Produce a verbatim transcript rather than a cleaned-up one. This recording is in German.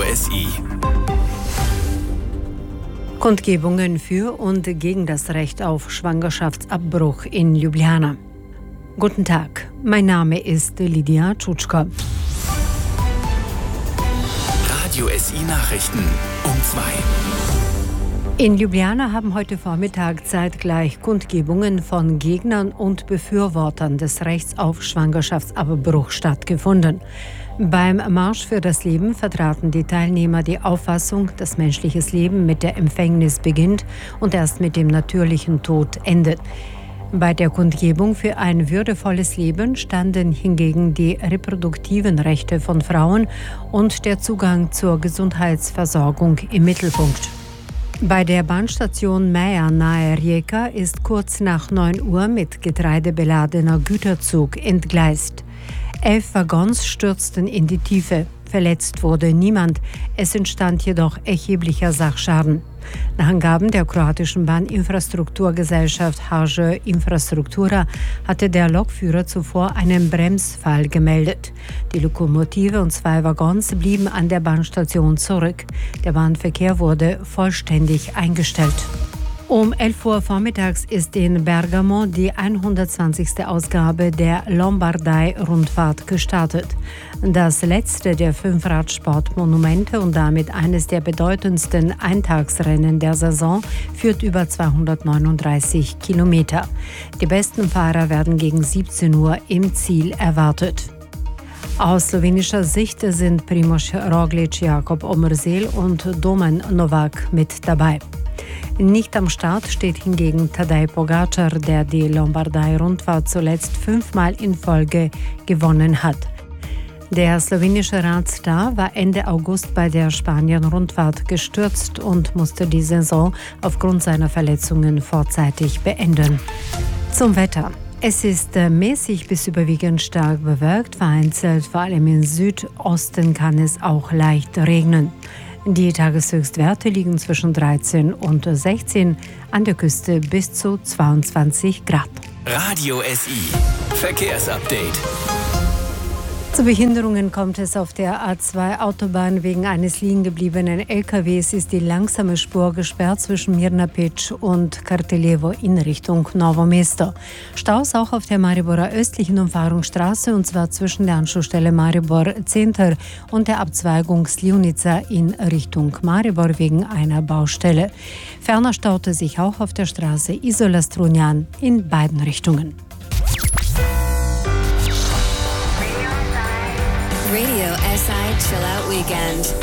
S I. Kundgebungen für und gegen das Recht auf Schwangerschaftsabbruch in Ljubljana. Guten Tag, mein Name ist Lydia Tschutschko. Radio S I Nachrichten um zwei. In Ljubljana haben heute Vormittag zeitgleich Kundgebungen von Gegnern und Befürwortern des Rechts auf Schwangerschaftsabbruch stattgefunden. Beim Marsch für das Leben vertraten die Teilnehmer die Auffassung, dass menschliches Leben mit der Empfängnis beginnt und erst mit dem natürlichen Tod endet. Bei der Kundgebung für ein würdevolles Leben standen hingegen die reproduktiven Rechte von Frauen und der Zugang zur Gesundheitsversorgung im Mittelpunkt. Bei der Bahnstation Meja nahe Rijeka ist kurz nach neun Uhr mit Getreide beladener Güterzug entgleist. Elf Waggons stürzten in die Tiefe. Verletzt wurde niemand. Es entstand jedoch erheblicher Sachschaden. Nach Angaben der kroatischen Bahninfrastrukturgesellschaft H Ž Infrastruktura hatte der Lokführer zuvor einen Bremsfall gemeldet. Die Lokomotive und zwei Waggons blieben an der Bahnstation zurück. Der Bahnverkehr wurde vollständig eingestellt. Um elf Uhr vormittags ist in Bergamo die hundertzwanzigste Ausgabe der Lombardei-Rundfahrt gestartet. Das letzte der fünf Radsportmonumente und damit eines der bedeutendsten Eintagsrennen der Saison führt über zweihundertneununddreißig Kilometer. Die besten Fahrer werden gegen siebzehn Uhr im Ziel erwartet. Aus slowenischer Sicht sind Primož Roglič, Jakob Omerseel und Domen Novak mit dabei. Nicht am Start steht hingegen Tadej Pogačar, der die Lombardei-Rundfahrt zuletzt fünfmal in Folge gewonnen hat. Der slowenische Radstar war Ende August bei der Spanien-Rundfahrt gestürzt und musste die Saison aufgrund seiner Verletzungen vorzeitig beenden. Zum Wetter. Es ist mäßig bis überwiegend stark bewölkt, vereinzelt, vor allem im Südosten kann es auch leicht regnen. Die Tageshöchstwerte liegen zwischen dreizehn und sechzehn, an der Küste bis zu zweiundzwanzig Grad. Radio S I Verkehrsupdate. Zu Behinderungen kommt es auf der A zwei Autobahn. Wegen eines liegen gebliebenen L K Ws ist die langsame Spur gesperrt zwischen Mirnapec und Karteljevo in Richtung Novo Mesto. Staus auch auf der Mariborer östlichen Umfahrungsstraße, und zwar zwischen der Anschlussstelle Maribor Center und der Abzweigung Slivnica in Richtung Maribor wegen einer Baustelle. Ferner staute sich auch auf der Straße Isola-Strunjan in beiden Richtungen. Radio S I Chill Out Weekend.